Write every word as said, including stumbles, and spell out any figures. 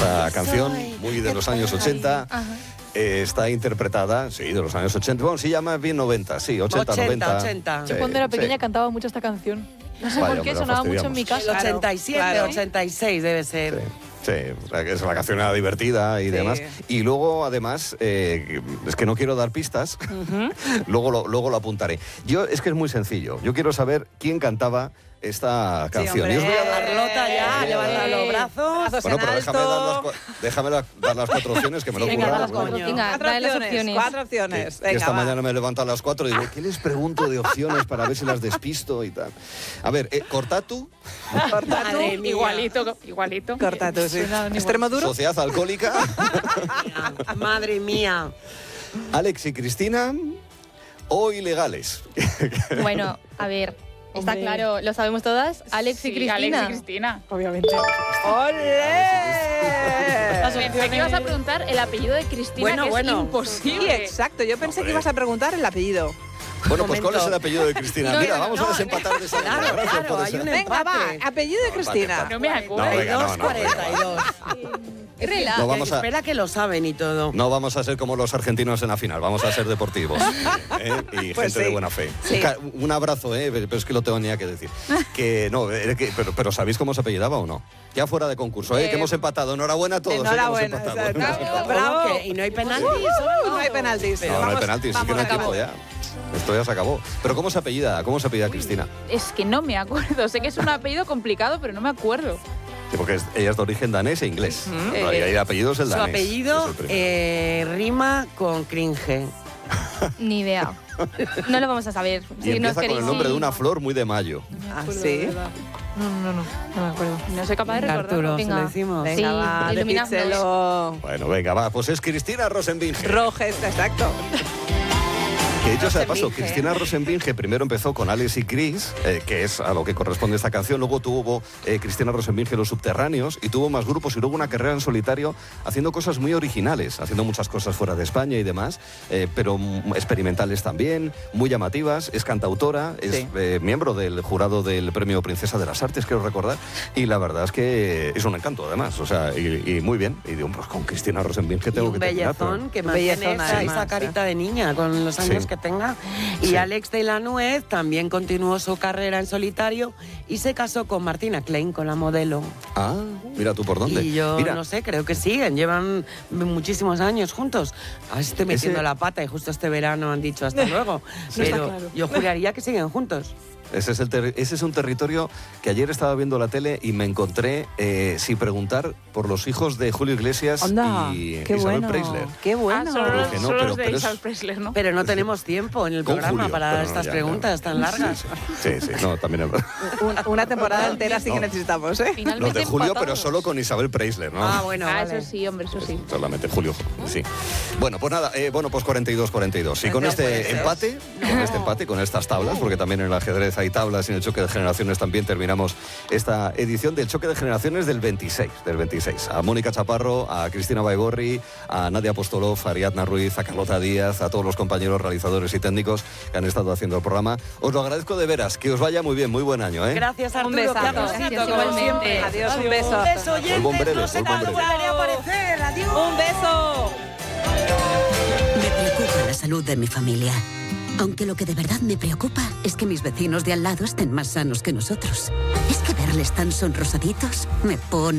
Esta canción, muy de los años ochenta, eh, está interpretada, sí, de los años ochenta, bueno, sí, llama bien noventa, sí, ochenta, noventa. ochenta. Yo cuando era pequeña sí. cantaba mucho esta canción. No sé Vaya, por qué, me la sonaba mucho en mi fastidiamos. casa. El ochenta y siete, Claro. ochenta y seis debe ser. Sí. Sí, es la canción era divertida y Sí. demás. Y luego, además, eh, es que no quiero dar pistas, uh-huh. luego, lo, luego lo apuntaré. Yo, es que es muy sencillo. Yo quiero saber quién cantaba esta canción. Sí, y os voy a dar... Carlota ya, Eh, levanta los brazos. Brazos Bueno, en pero déjame, dar las, alto. cua- déjame la- dar las cuatro opciones que me lo he Venga, currado. da las bueno. cuatro. Venga, Cuatro trae las opciones, opciones. cuatro Que, opciones. que Venga, esta va. mañana me he levantado a las cuatro y digo, ¿qué les pregunto de opciones para ver si las despisto y tal? A ver, eh, Cortatu, Corta tú. Madre mía. Igualito, igualito. Corta tú, sí. Suena igual. Extremo duro. Sociedad Alcohólica, Madre mía. Alex y Cristina o Ilegales. Bueno, a ver, está Hombre. claro, lo sabemos todas, Alex y Sí, Cristina. Alex y Cristina. Obviamente. ¡Ole! Pensé que ibas a preguntar el apellido de Cristina, Bueno, que bueno. es Sí, imposible. exacto. Yo pensé Hombre. que ibas a preguntar el apellido. Bueno, pues ¿cuál Momento. es el apellido de Cristina? No, Mira, no, vamos no, a desempatar de esa manera. Claro, Gracias claro, por hay ese- un Venga, va. empate. Apellido de Cristina. empate. No me acuerdo. No, venga, no, no, cuarenta y dos. Relax. No vamos a, Espera que lo saben y todo. no vamos a ser como los argentinos en la final, vamos a ser deportivos ¿eh? y Pues gente sí. de buena fe. Sí. Ca- Un abrazo, ¿eh? pero es que lo tengo ni que decir. Que no, eh, que- pero, pero ¿sabéis cómo se apellidaba o no? Ya fuera de concurso, ¿eh? Eh, que hemos empatado. Enhorabuena a todos. ¿eh? que enhorabuena, hemos empatado. exacto. Hemos empatado. Bravo. ¿Cómo que? ¿Y no hay penaltis? Uh, no hay penaltis. No, no hay Vamos- penaltis, sí que no hay vamos, tiempo acabó. ya. Esto ya se acabó. Pero ¿cómo se apellida? ¿Cómo se apellida Cristina? Es que no me acuerdo. Sé que es un apellido complicado, pero no me acuerdo. Sí, porque es- ella es de origen danés e inglés. Ujú. En realidad, el apellido es el Su danés. apellido es el primero. eh, rima con cringe. Ni idea. No lo vamos a saber. y Si nos empieza con queréis- el nombre de una flor muy de mayo. Ah, sí. No, no, no, no me acuerdo. No soy capaz de Arturo, recordarlo. se Venga. lo decimos. Venga, Sí, va, iluminadnos. decídselo. Bueno, venga, va. Pues es Cristina Rosenbinge. Rojes, exacto. Que dicho sea de paso, Rosenbinge. Cristina Rosenbinge primero empezó con Alex y Chris, eh, que es a lo que corresponde esta canción. Luego tuvo eh, Cristina Rosenbinge Los Subterráneos y tuvo más grupos y luego una carrera en solitario haciendo cosas muy originales, haciendo muchas cosas fuera de España y demás, eh, pero mm, experimentales también, muy llamativas. Es cantautora, es Sí. eh, miembro del jurado del Premio Princesa de las Artes, quiero recordar, y la verdad es que es un encanto además, o sea, y, y muy bien. Y digo, pues con Cristina Rosenbinge Y tengo un que terminar. pero- bellezón que mantiene Bellezona, esa, además, esa carita de niña con los años Sí. que tenga. Y Sí. Alex de la Nuez también continuó su carrera en solitario y se casó con Martina Klein, con la modelo. Ah, mira tú por dónde. Y yo Mira, no sé, creo que siguen, llevan muchísimos años juntos. A ver si estoy metiendo Ese- la pata y justo este verano han dicho hasta luego. Pero claro. yo juraría que siguen juntos. Ese es, el ter- ese es un territorio que ayer estaba viendo la tele y me encontré eh, sin preguntar por los hijos de Julio Iglesias Anda, y qué Isabel bueno. Preisler. Qué Ah, bueno. solo, los- Dije, no, solo pero- los de pero es- Isabel Preisler, ¿no? Pero no tenemos tiempo en el Con programa Julio, para pero no, estas ya, preguntas ya. tan largas. Sí, sí, sí, no, también es verdad. Un- una temporada entera sí que necesitamos, ¿eh? Finalmente Los de Julio, pero empatados. solo con Isabel Preisler, ¿no? Ah, bueno, Ah, vale. eso sí, hombre, eso sí. Solamente Julio, sí. Bueno, pues nada, eh, bueno, pues cuarenta y dos cuarenta y dos. Y con No este puede ser. empate, con este empate, con estas tablas, porque también en el ajedrez hay tablas y en el choque de generaciones también terminamos esta edición del choque de generaciones del veintiséis, del veintiséis. A Mónica Chaparro, a Cristina Baigorri, a Nadia Apostolov, a Ariadna Ruiz, a Carlota Díaz, a todos los compañeros realizadores y técnicos que han estado haciendo el programa. Os lo agradezco de veras, que os vaya muy bien, muy buen año, ¿eh? Gracias, Arturo. Un besazo. Qué aplausito, Gracias, como igualmente. siempre. Adiós, un beso. Un beso, oyentes. Vuelvo en breve, No sé vuelvo en cuándo breve. volveré a aparecer. Adiós. Un beso. Me preocupa la salud de mi familia. Aunque lo que de verdad me preocupa es que mis vecinos de al lado estén más sanos que nosotros. Es que verles tan sonrosaditos me pone